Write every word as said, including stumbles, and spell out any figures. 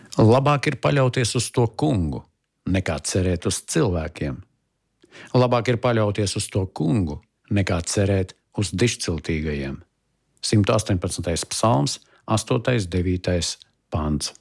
Labāk ir paļauties uz to kungu, nekā cerēt uz cilvēkiem. Labāk ir paļauties uz to kungu, nekā cerēt uz dišciltīgajiem. simt astoņpadsmitais psalms, astotais devītais pants.